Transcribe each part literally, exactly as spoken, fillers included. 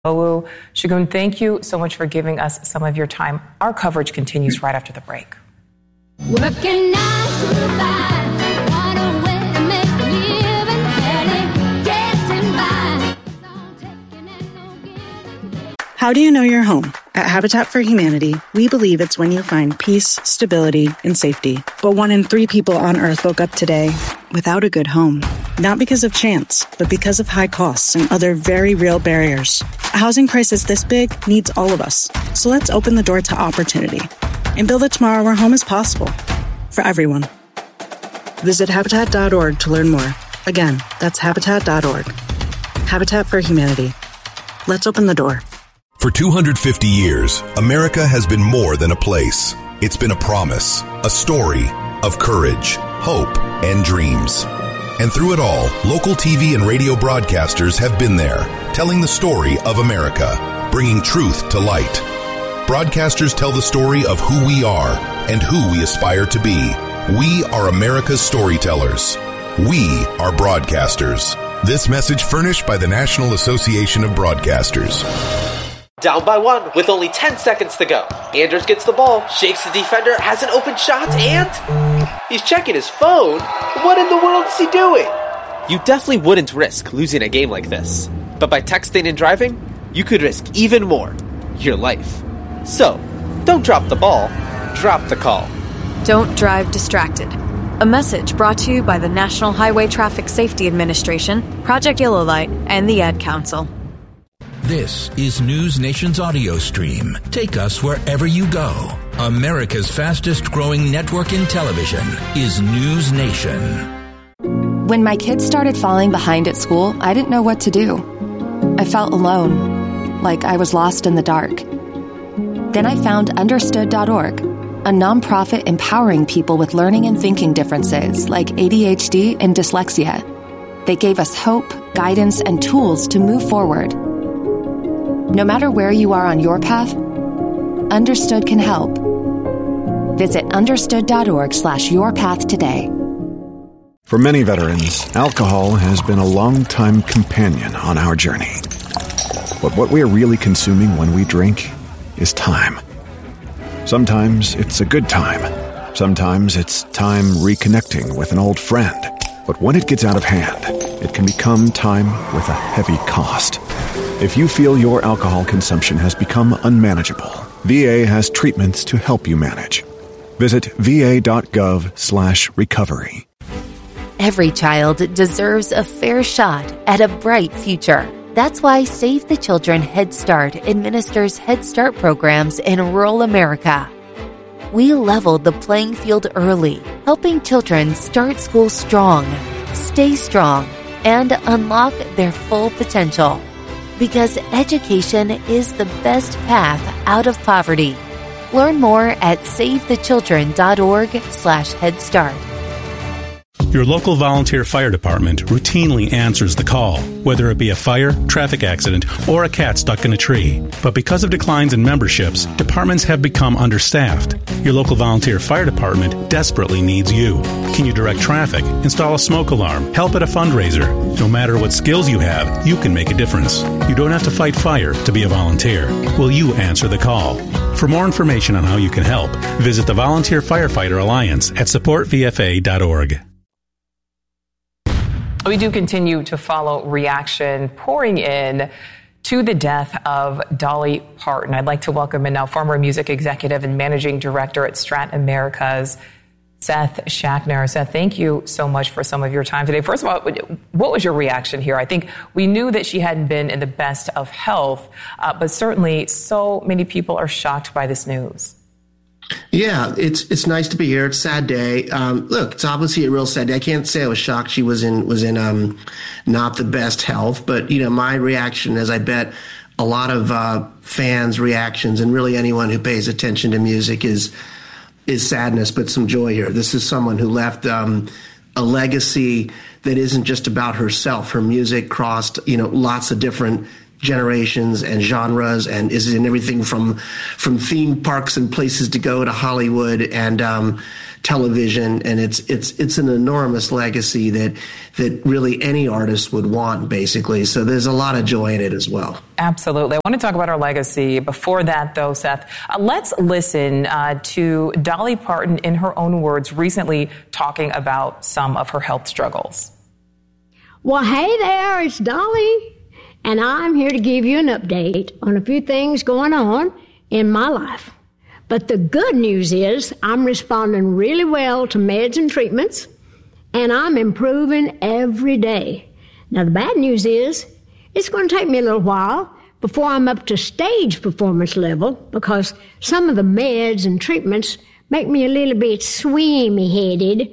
Shagun, thank you so much for giving us some of your time. Our coverage continues right after the break. Working nine to five, what a way to make a living, barely getting by. How do you know you're home? At Habitat for Humanity, we believe it's when you find peace, stability, and safety. But one in three people on Earth woke up today without a good home. Not because of chance, but because of high costs and other very real barriers. A housing crisis this big needs all of us. So let's open the door to opportunity and build a tomorrow where home is possible for everyone. Visit Habitat dot org to learn more. Again, that's Habitat dot org. Habitat for Humanity. Let's open the door. For two hundred fifty years, America has been more than a place. It's been a promise, a story of courage, hope, and dreams. And through it all, local T V and radio broadcasters have been there, telling the story of America, bringing truth to light. Broadcasters tell the story of who we are and who we aspire to be. We are America's storytellers. We are broadcasters. This message furnished by the National Association of Broadcasters. Down by one with only ten seconds to go. Anders gets the ball, shakes the defender, has an open shot, and he's checking his phone. What in the world is he doing? You definitely wouldn't risk losing a game like this. But by texting and driving, you could risk even more. Your life. So, don't drop the ball, drop the call. Don't drive distracted. A message brought to you by the National Highway Traffic Safety Administration, Project Yellow Light, and the Ad Council. This is News Nation's audio stream. Take us wherever you go. America's fastest growing network in television is News Nation. When my kids started falling behind at school, I didn't know what to do. I felt alone, like I was lost in the dark. Then I found understood dot org, a nonprofit empowering people with learning and thinking differences like A D H D and dyslexia. They gave us hope, guidance, and tools to move forward. No matter where you are on your path, Understood can help. Visit understood dot org slash your path today. For many veterans, alcohol has been a long-time companion on our journey. But what we are really consuming when we drink is time. Sometimes it's a good time. Sometimes it's time reconnecting with an old friend. But when it gets out of hand, it can become time with a heavy cost. If you feel your alcohol consumption has become unmanageable, V A has treatments to help you manage. Visit va.gov slash recovery. Every child deserves a fair shot at a bright future. That's why Save the Children Head Start administers Head Start programs in rural America. We leveled the playing field early, helping children start school strong, stay strong, and unlock their full potential. Because education is the best path out of poverty. Learn more at save the children dot org slash head start. Your local volunteer fire department routinely answers the call, whether it be a fire, traffic accident, or a cat stuck in a tree. But because of declines in memberships, departments have become understaffed. Your local volunteer fire department desperately needs you. Can you direct traffic, install a smoke alarm, help at a fundraiser? No matter what skills you have, you can make a difference. You don't have to fight fire to be a volunteer. Will you answer the call? For more information on how you can help, visit the Volunteer Firefighter Alliance at support v f a dot org. We do continue to follow reaction pouring in to the death of Dolly Parton. I'd like to welcome in now former music executive and managing director at Strat Americas, Seth Schackner. Seth, thank you so much for some of your time today. First of all, what was your reaction here? I think we knew that she hadn't been in the best of health, uh, but certainly so many people are shocked by this news. Yeah, it's it's nice to be here. It's a sad day. Um, look, it's obviously a real sad day. I can't say I was shocked she was in was in um, not the best health, but you know, my reaction, as I bet a lot of uh, fans' reactions, and really anyone who pays attention to music, is is sadness, but some joy here. This is someone who left um, a legacy that isn't just about herself. Her music crossed, you know, lots of different generations and genres, and is in everything from from theme parks and places to go to Hollywood, and um, television, and it's it's it's an enormous legacy that that really any artist would want, basically. So there's a lot of joy in it as well. Absolutely. I want to talk about her legacy. Before that, though, Seth, uh, let's listen uh, to Dolly Parton, in her own words, recently talking about some of her health struggles. Well, hey there, it's Dolly, and I'm here to give you an update on a few things going on in my life. But the good news is I'm responding really well to meds and treatments, and I'm improving every day. Now, the bad news is it's going to take me a little while before I'm up to stage performance level, because some of the meds and treatments make me a little bit swimmy-headed.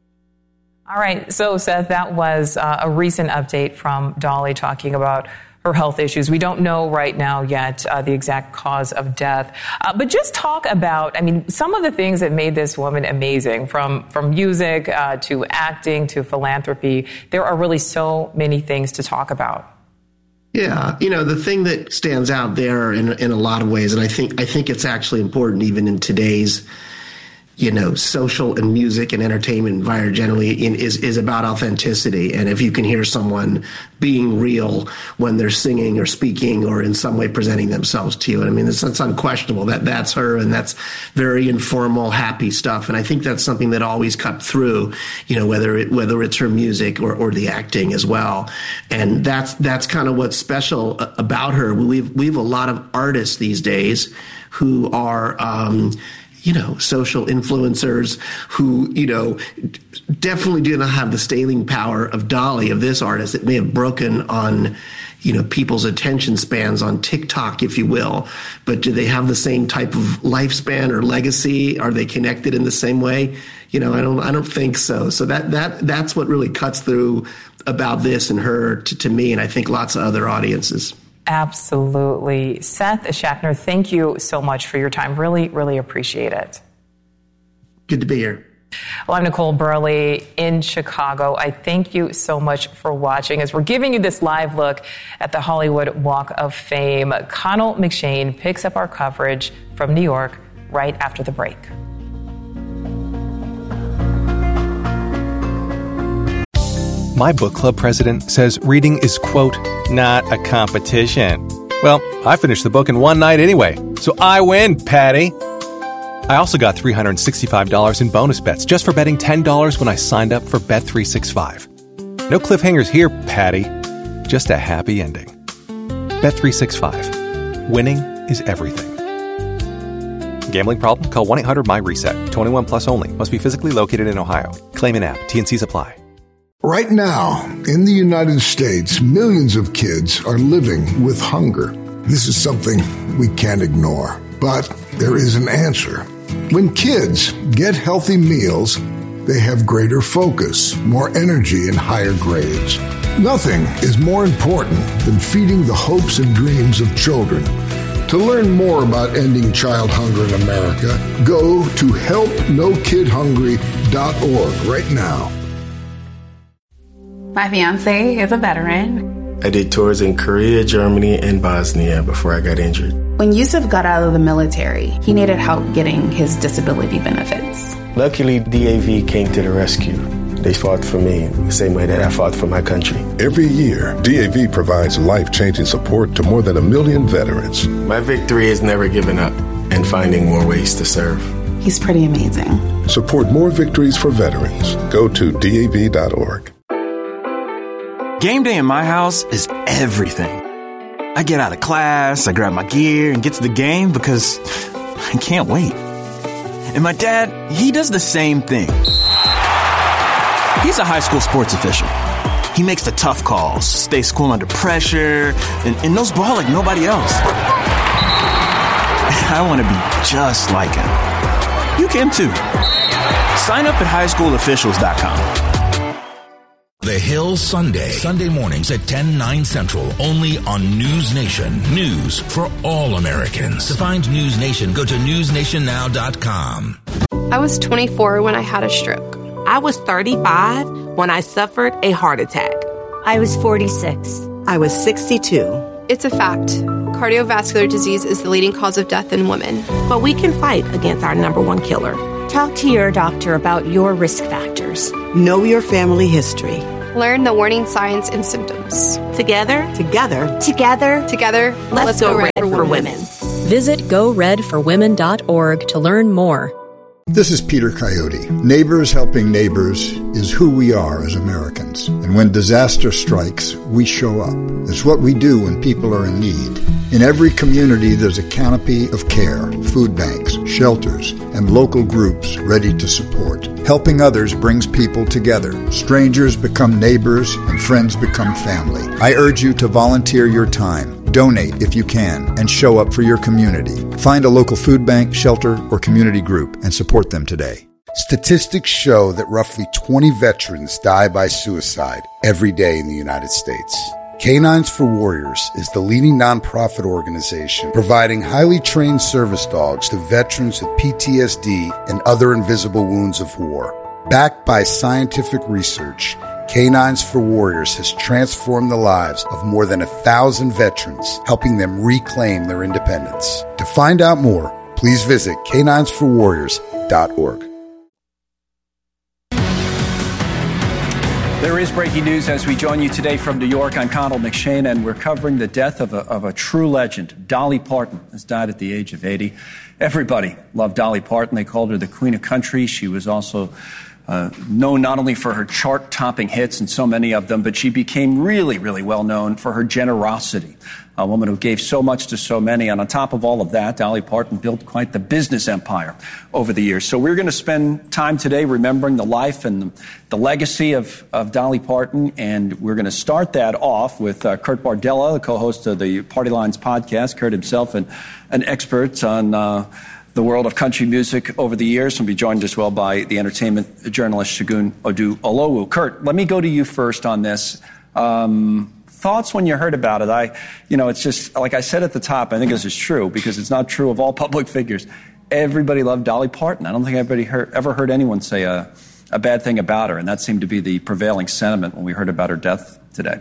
All right. So, Seth, that was uh, a recent update from Dolly talking about her health issues. We don't know right now yet uh, the exact cause of death. Uh, but just talk about, I mean, some of the things that made this woman amazing, from, from music uh, to acting to philanthropy. There are really so many things to talk about. Yeah, you know, the thing that stands out there in in a lot of ways, and I think I think it's actually important even in today's, you know, social and music and entertainment environment generally, in, is is about authenticity. And if you can hear someone being real when they're singing or speaking or in some way presenting themselves to you, and I mean, it's, it's unquestionable that that's her, and that's very informal, happy stuff. And I think that's something that always cut through, you know, whether it, whether it's her music or, or the acting as well. And that's that's kind of what's special about her. We've we have a lot of artists these days who are, um, you know, social influencers who, you know, definitely do not have the staying power of Dolly, of this artist, that may have broken on, you know, people's attention spans on TikTok, if you will. But do they have the same type of lifespan or legacy? Are they connected in the same way? You know, I don't, I don't think so. So that, that, that's what really cuts through about this and her to, to me, and I think lots of other audiences. Absolutely. Seth Schaffner, thank you so much for your time. Really, really appreciate it. Good to be here. Well, I'm Nicole Burley in Chicago. I thank you so much for watching as we're giving you this live look at the Hollywood Walk of Fame. Connell McShane picks up our coverage from New York right after the break. My book club president says reading is, quote, not a competition. Well, I finished the book in one night anyway, so I win, Patty. I also got three hundred sixty-five dollars in bonus bets just for betting ten dollars when I signed up for Bet three sixty-five. No cliffhangers here, Patty. Just a happy ending. Bet three sixty-five. Winning is everything. Gambling problem? Call one eight hundred my reset. twenty-one plus only. Must be physically located in Ohio. Claim in app. T N Cs apply. Right now, in the United States, millions of kids are living with hunger. This is something we can't ignore, but there is an answer. When kids get healthy meals, they have greater focus, more energy, and higher grades. Nothing is more important than feeding the hopes and dreams of children. To learn more about ending child hunger in America, go to help no kid hungry dot org right now. My fiance is a veteran. I did tours in Korea, Germany, and Bosnia before I got injured. When Yusuf got out of the military, he needed help getting his disability benefits. Luckily, D A V came to the rescue. They fought for me the same way that I fought for my country. Every year, D A V provides life-changing support to more than a million veterans. My victory is never giving up and finding more ways to serve. He's pretty amazing. Support more victories for veterans. Go to D A V dot org. Game day in my house is everything. I get out of class, I grab my gear, and get to the game because I can't wait. And my dad, he does the same thing. He's a high school sports official. He makes the tough calls, stays cool under pressure, and, and knows ball like nobody else. I want to be just like him. You can too. Sign up at high school officials dot com. The Hill Sunday. Sunday mornings at ten, nine Central. Only on News Nation. News for all Americans. To find News Nation, go to news nation now dot com. I was twenty-four when I had a stroke. I was thirty-five when I suffered a heart attack. I was forty-six. I was sixty-two. It's a fact. Cardiovascular disease is the leading cause of death in women. But we can fight against our number one killer, Talk to your doctor about your risk factors. Know your family history. Learn the warning signs and symptoms. Together, together, Together, Together, let's, let's go, go red, red for, for women. women. Visit go red for women dot org to learn more. This is Peter Coyote. Neighbors helping neighbors is who we are as Americans. And when disaster strikes, we show up. It's what we do when people are in need. In every community, there's a canopy of care, food banks, shelters, and local groups ready to support. Helping others brings people together. Strangers become neighbors, and friends become family. I urge you to volunteer your time. Donate if you can, and show up for your community. Find a local food bank, shelter, or community group and support them today. Statistics show that roughly twenty veterans die by suicide every day in the United States. Canines for Warriors is the leading nonprofit organization providing highly trained service dogs to veterans with P T S D and other invisible wounds of war. Backed by scientific research, Canines for Warriors has transformed the lives of more than a thousand veterans, helping them reclaim their independence. To find out more, please visit canines for warriors dot org. There is breaking news as we join you today from New York. I'm Connell McShane, and we're covering the death of a, of a true legend. Dolly Parton has died at the age of eighty. Everybody loved Dolly Parton. They called her the Queen of Country. She was also uh, known not only for her chart-topping hits, and so many of them, but she became really, really well known for her generosity. A woman who gave so much to so many. And on top of all of that, Dolly Parton built quite the business empire over the years. So we're going to spend time today remembering the life and the, the legacy of, of Dolly Parton. And we're going to start that off with uh, Kurt Bardella, the co-host of the Party Lines podcast. Kurt himself, an, an expert on uh, the world of country music over the years, and be joined as well by the entertainment journalist Segun Odu-Olowu. Kurt, let me go to you first on this. Um, Thoughts when you heard about it? I, you know, it's just, like I said at the top, I think this is true because it's not true of all public figures. Everybody loved Dolly Parton. I don't think anybody heard, ever heard anyone say a, a bad thing about her, and that seemed to be the prevailing sentiment when we heard about her death today.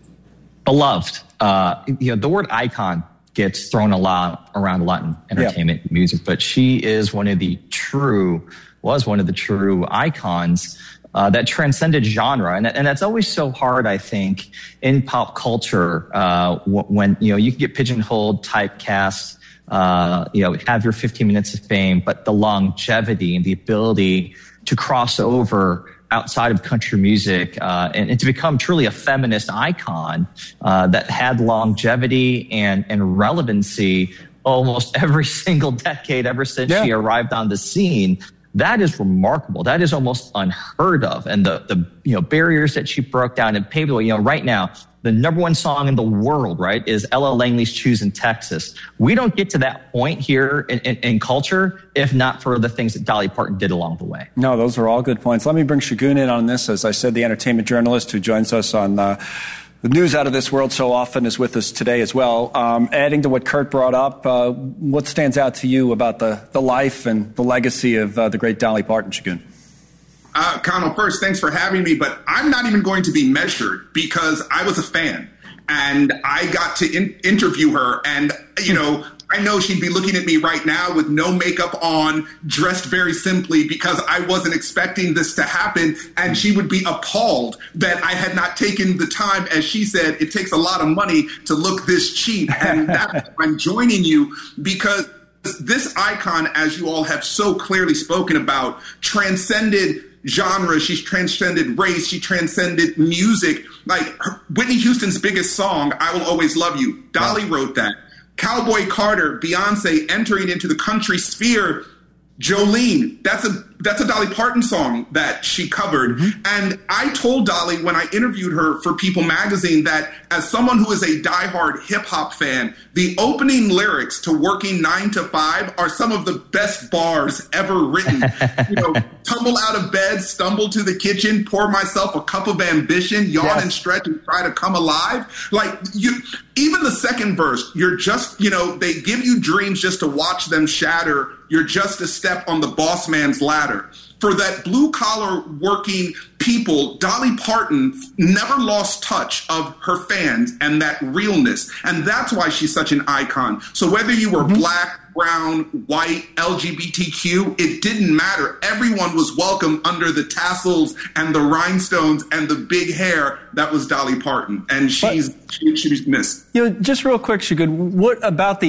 Beloved. Uh, you know, the word icon gets thrown a lot around a lot in entertainment yeah. music, but she is one of the true, was one of the true icons Uh, that transcended genre. And, and that's always so hard, I think, in pop culture, uh, when, you know, you can get pigeonholed, typecast, uh, you know, have your fifteen minutes of fame, but the longevity and the ability to cross over outside of country music, uh, and, and to become truly a feminist icon, uh, that had longevity and, and relevancy almost every single decade ever since yeah. she arrived on the scene. That is remarkable. That is almost unheard of. And the, the, you know, barriers that she broke down and paved the way, you know, right now, the number one song in the world, right, is Ella Langley's Choosing Texas. We don't get to that point here in, in, in culture if not for the things that Dolly Parton did along the way. No, those are all good points. Let me bring Segun in on this. As I said, the entertainment journalist who joins us on, uh, the news out of this world so often is with us today as well. Um, adding to what Kurt brought up, uh, what stands out to you about the, the life and the legacy of uh, the great Dolly Parton, Segun? Uh, Connell, first, thanks for having me, but I'm not even going to be measured because I was a fan and I got to in- interview her and, you know, I know she'd be looking at me right now with no makeup on, dressed very simply because I wasn't expecting this to happen. And she would be appalled that I had not taken the time, as she said, it takes a lot of money to look this cheap. And that's why I'm joining you because this icon, as you all have so clearly spoken about, transcended genre. She's transcended race. She transcended music. Like her, Whitney Houston's biggest song, I Will Always Love You. Dolly wrote that. Cowboy Carter, Beyonce entering into the country sphere. Jolene, that's a that's a Dolly Parton song that she covered. Mm-hmm. And I told Dolly when I interviewed her for People magazine that as someone who is a diehard hip hop fan, the opening lyrics to Working Nine to Five are some of the best bars ever written. You know, tumble out of bed, stumble to the kitchen, pour myself a cup of ambition, yawn yes. and stretch and try to come alive. Like you, even the second verse, you're just, you know, they give you dreams just to watch them shatter. You're just a step on the boss man's ladder. for that blue collar working people, Dolly Parton never lost touch of her fans and that realness. And that's why she's such an icon. So whether you were mm-hmm. black, brown, white, L G B T Q, it didn't matter. Everyone was welcome under the tassels and the rhinestones and the big hair that was Dolly Parton. And she's, but, she, she was missed. You know, just real quick, Shagud, what about the